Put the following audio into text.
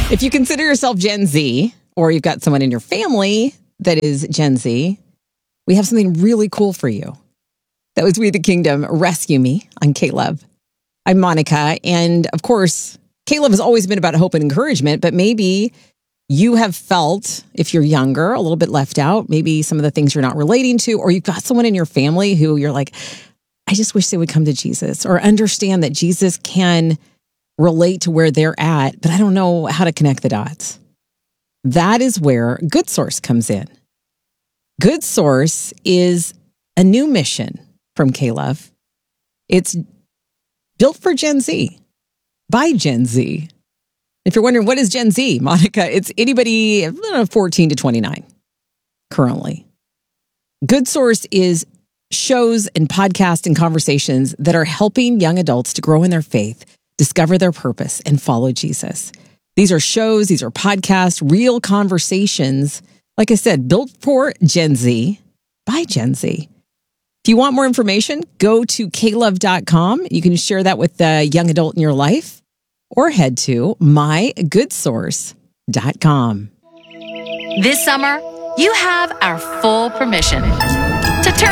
If you consider yourself Gen Z, or you've got someone in your family that is Gen Z, we have something really cool for you. That was We the Kingdom, Rescue Me on K-Love. I'm Monica, and of course, K-Love has always been about hope and encouragement, but maybe you have felt, if you're younger, a little bit left out, maybe some of the things you're not relating to, or you've got someone in your family who you're like, I just wish they would come to Jesus, or understand that Jesus can relate to where they're at, but I don't know how to connect the dots. That is where Good Source comes in. Good Source is a new mission from K-Love. It's built for Gen Z, by Gen Z. If you're wondering, what is Gen Z, Monica? It's anybody 14 to 29 currently. Good Source is shows and podcasts and conversations that are helping young adults to grow in their faith, discover their purpose, and follow Jesus. These are shows, these are podcasts, real conversations, like I said, built for Gen Z, by Gen Z. If you want more information, go to klove.com. You can share that with a young adult in your life, or head to mygoodsource.com. This summer, you have our full permission to turn